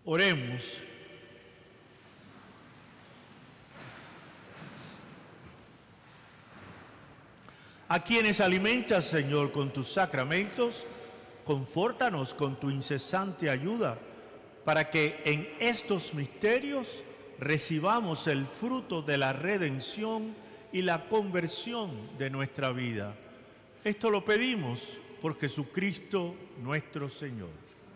Oremos. A quienes alimentas, Señor, con tus sacramentos, confórtanos con tu incesante ayuda, para que en estos misterios recibamos el fruto de la redención y la conversión de nuestra vida. Esto lo pedimos por Jesucristo nuestro Señor.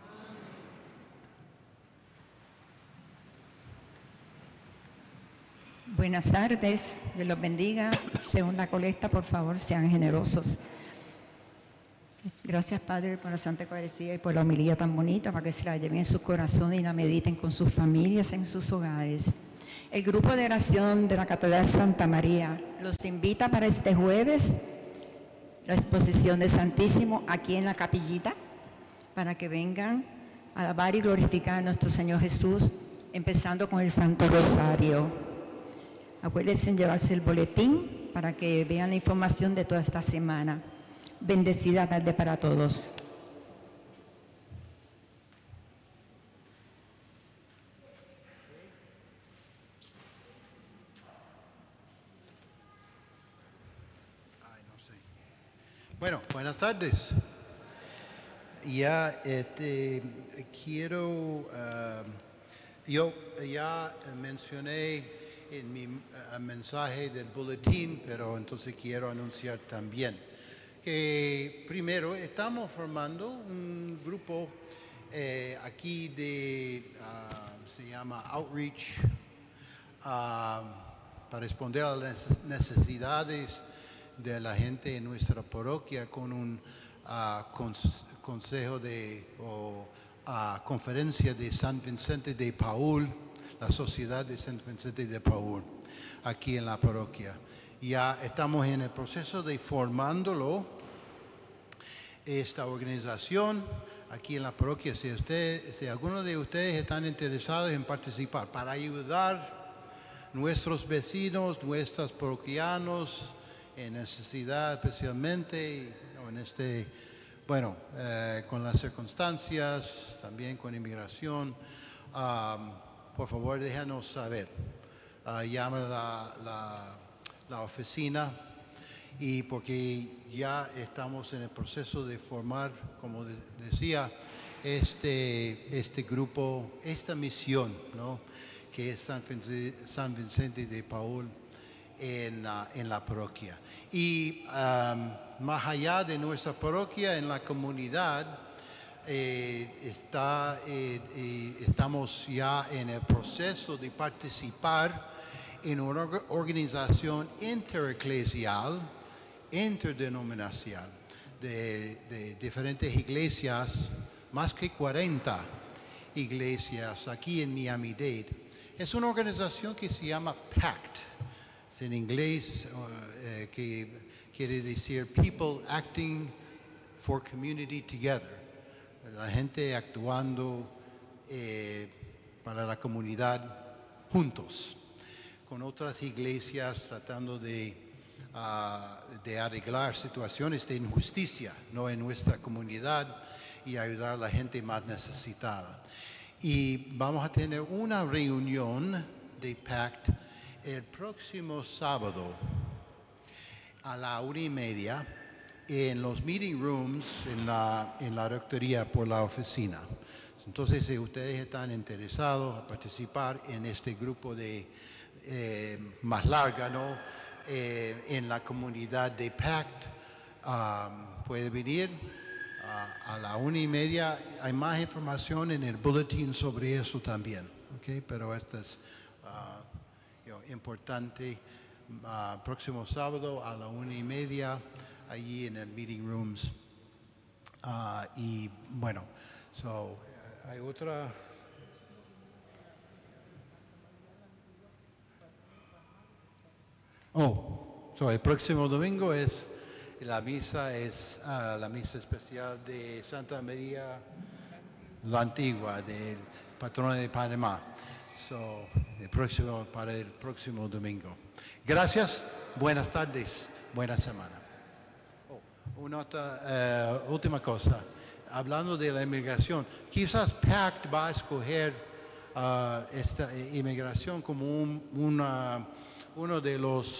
Buenas tardes, Dios los bendiga. Segunda colecta, por favor, sean generosos. Gracias, Padre, por la Santa Eucaristía y por la homilía tan bonita, para que se la lleven en sus corazones y la mediten con sus familias en sus hogares. El grupo de oración de la Catedral Santa María los invita para este jueves la exposición de Santísimo aquí en la capillita, para que vengan a alabar y glorificar a nuestro Señor Jesús, empezando con el Santo Rosario. Acuérdense en llevarse el boletín para que vean la información de toda esta semana. Bendecida tarde para todos. Bueno, buenas tardes. Ya quiero, yo ya mencioné en mi mensaje del boletín, pero entonces quiero anunciar también que primero estamos formando un grupo aquí se llama Outreach, para responder a las necesidades de la gente en nuestra parroquia con un consejo conferencia de San Vicente de Paúl, la Sociedad de San Vicente de Paúl, aquí en la parroquia. Ya estamos en el proceso de formándolo, esta organización, aquí en la parroquia. Si alguno de ustedes están interesados en participar para ayudar a nuestros vecinos, nuestros parroquianos en necesidad, especialmente con las circunstancias, también con inmigración, por favor déjanos saber. Llama la oficina, y porque ya estamos en el proceso de formar, como decía, este grupo, esta misión, ¿no?, que es San Vicente de Paúl en la parroquia. Y más allá de nuestra parroquia, en la comunidad, estamos ya en el proceso de participar en una organización intereclesial, interdenominacional, de diferentes iglesias, más que 40 iglesias aquí en Miami-Dade. Es una organización que se llama PACT, en inglés, que quiere decir People Acting for Community Together. La gente actuando para la comunidad juntos, con otras iglesias tratando de arreglar situaciones de injusticia, ¿no?, en nuestra comunidad, y ayudar a la gente más necesitada. Y vamos a tener una reunión de PACT el próximo sábado a la 1:30 en los meeting rooms en la rectoría por la oficina. Entonces, si ustedes están interesados a participar en este grupo de más larga, ¿no?, en la comunidad de PACT, puede venir a la 1:30. Hay más información en el boletín sobre eso también, ¿okay? Pero esto es importante. Próximo sábado a la 1:30, allí en el meeting rooms. Y bueno, hay otra. El próximo domingo es la misa especial de Santa María la Antigua, del patrón de Panamá. Para el próximo domingo. Gracias, buenas tardes, buena semana. Una última cosa, hablando de la inmigración, quizás PACT va a escoger esta inmigración como uno de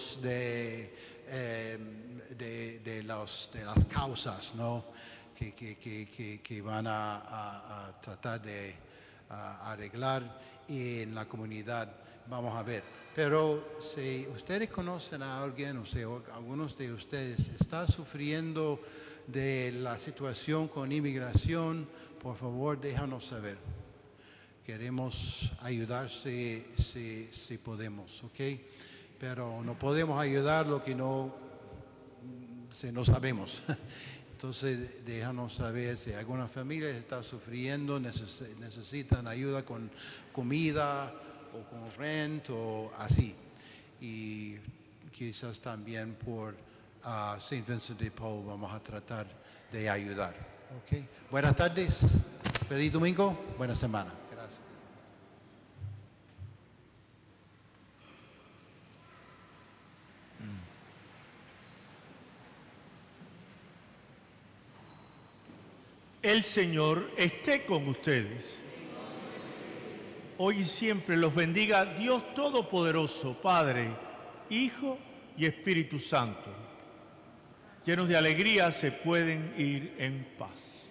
las causas, ¿no? que van a tratar de arreglar, y en la comunidad vamos a ver. Pero si ustedes conocen a alguien, o sea, algunos de ustedes están sufriendo de la situación con inmigración, por favor déjanos saber. Queremos ayudar si podemos, ¿ok? Pero no podemos ayudar lo que no sabemos. Entonces, déjanos saber si alguna familia está sufriendo, necesitan ayuda con comida o con rent o así. Y quizás también por St. Vincent de Paul vamos a tratar de ayudar. ¿Okay? Buenas tardes, feliz domingo, buena semana. Gracias. El Señor esté con ustedes. Hoy y siempre los bendiga Dios Todopoderoso, Padre, Hijo y Espíritu Santo. Llenos de alegría se pueden ir en paz.